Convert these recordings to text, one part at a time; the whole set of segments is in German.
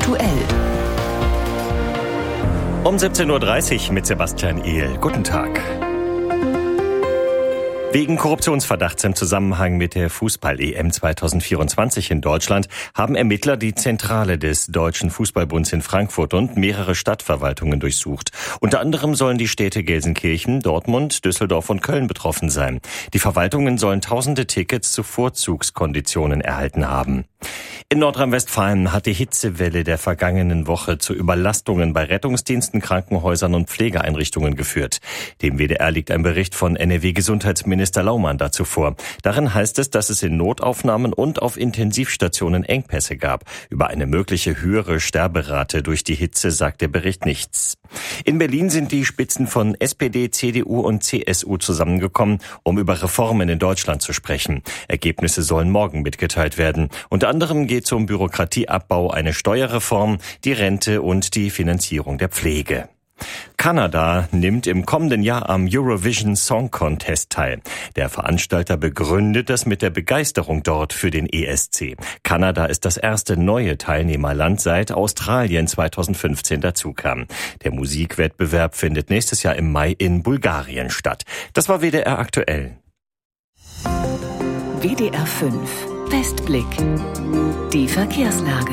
aktuell. Um 17.30 Uhr mit Sebastian Ehl. Guten Tag. Wegen Korruptionsverdachts im Zusammenhang mit der Fußball-EM 2024 in Deutschland haben Ermittler die Zentrale des Deutschen Fußballbunds in Frankfurt und mehrere Stadtverwaltungen durchsucht. Unter anderem sollen die Städte Gelsenkirchen, Dortmund, Düsseldorf und Köln betroffen sein. Die Verwaltungen sollen tausende Tickets zu Vorzugskonditionen erhalten haben. In Nordrhein-Westfalen hat die Hitzewelle der vergangenen Woche zu Überlastungen bei Rettungsdiensten, Krankenhäusern und Pflegeeinrichtungen geführt. Dem WDR liegt ein Bericht von NRW-Gesundheitsminister Laumann dazu vor. Darin heißt es, dass es in Notaufnahmen und auf Intensivstationen Engpässe gab. Über eine mögliche höhere Sterberate durch die Hitze sagt der Bericht nichts. In Berlin sind die Spitzen von SPD, CDU und CSU zusammengekommen, um über Reformen in Deutschland zu sprechen. Ergebnisse sollen morgen mitgeteilt werden. Unter anderem geht es um Bürokratieabbau, eine Steuerreform, die Rente und die Finanzierung der Pflege. Kanada nimmt im kommenden Jahr am Eurovision Song Contest teil. Der Veranstalter begründet das mit der Begeisterung dort für den ESC. Kanada ist das erste neue Teilnehmerland, seit Australien 2015 dazukam. Der Musikwettbewerb findet nächstes Jahr im Mai in Bulgarien statt. Das war WDR aktuell. WDR 5 Westblick. Die Verkehrslage.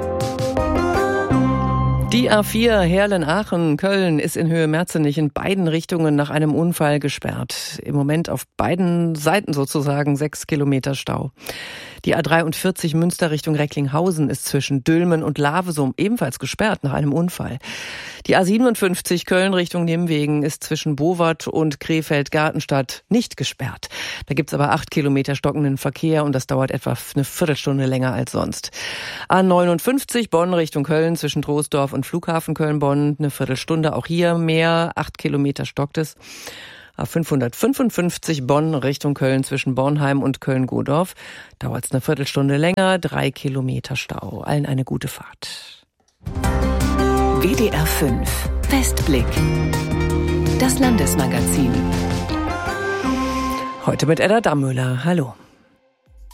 Die A4 Heerlen-Aachen-Köln ist in Höhe Merzenich in beiden Richtungen nach einem Unfall gesperrt. Im Moment auf beiden Seiten sozusagen 6 Kilometer Stau. Die A43 Münster Richtung Recklinghausen ist zwischen Dülmen und Lavesum ebenfalls gesperrt nach einem Unfall. Die A57 Köln Richtung Nimwegen ist zwischen Bowart und Krefeld-Gartenstadt nicht gesperrt. Da gibt's aber 8 Kilometer stockenden Verkehr und das dauert etwa eine Viertelstunde länger als sonst. A59 Bonn Richtung Köln zwischen Troisdorf und Flughafen Köln-Bonn eine Viertelstunde, auch hier mehr, 8 Kilometer stockt es. A555 Bonn Richtung Köln zwischen Bornheim und Köln-Godorf dauert es eine Viertelstunde länger, 3 Kilometer Stau. Allen eine gute Fahrt. WDR 5 Westblick. Das Landesmagazin. Heute mit Edda Dammüller. Hallo.